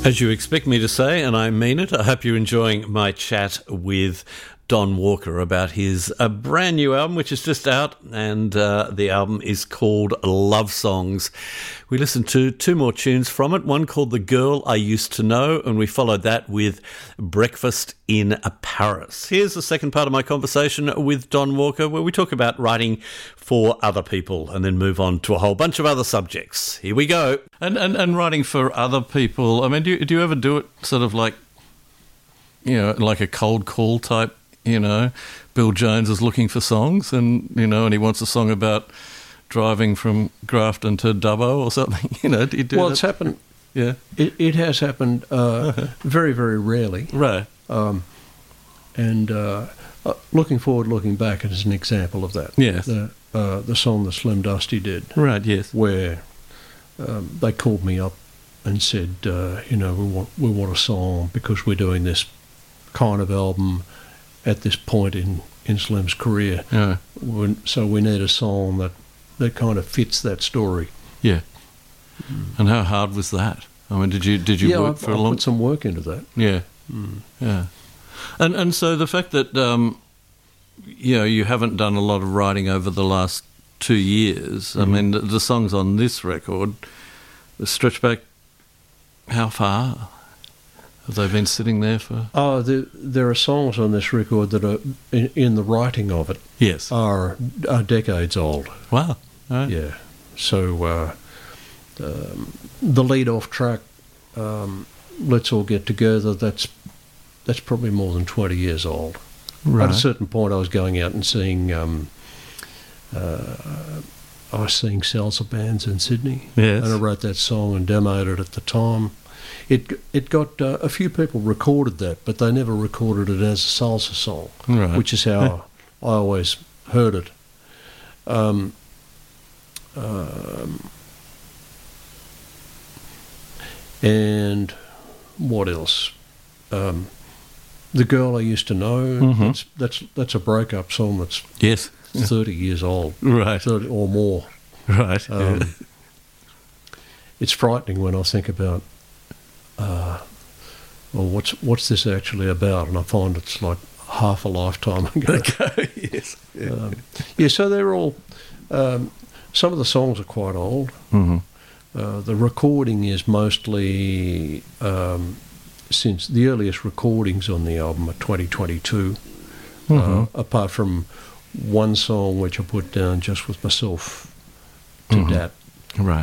As you expect me to say, and I mean it, I hope you're enjoying my chat with Don Walker about his brand new album, which is just out, and the album is called Love Songs. We listened to two more tunes from it, one called The Girl I Used to Know, and we followed that with Breakfast in Paris. Here's the second part of my conversation with Don Walker, where we talk about writing for other people and then move on to a whole bunch of other subjects. Here we go. And writing for other people, I mean, do you ever do it sort of like, you know, like a cold call type? You know, Bill Jones is looking for songs and, you know, and he wants a song about driving from Grafton to Dubbo or something. You know, do you do that? Well, it's happened. Yeah. It has happened very, very rarely. Right. Looking forward, looking back is an example of that. Yes. The song that Slim Dusty did. Right, yes. Where they called me up and said, you know, we want a song because we're doing this kind of album at this point in Slim's career. Yeah. So we need a song that kind of fits that story. Yeah. And how hard was that? I mean, did you work for a long... I put some work into that. Yeah. Yeah. And so the fact that, you know, you haven't done a lot of writing over the last 2 years, I mean, the songs on this record stretch back how far? Have they been sitting there for... Oh, there are songs on this record that are, in the writing of it, yes, are decades old. Wow. Right. Yeah. So the lead-off track, Let's All Get Together, that's probably more than 20 years old. Right. At a certain point, I was going out and seeing... I was seeing salsa bands in Sydney. Yes. And I wrote that song and demoed it at the time. It got a few people recorded that, but they never recorded it as a salsa song, right. which is how I always heard it. And what else? The Girl I Used to Know. That's a breakup song that's yes 30 years old, right, 30 or more. Right. It's frightening when I think about. Well, what's this actually about? And I find it's like half a lifetime ago. Okay, yes. Yeah. So they're all... some of the songs are quite old. The recording is mostly... since the earliest recordings on the album are 2022, apart from one song which I put down just with myself to Dat. Right.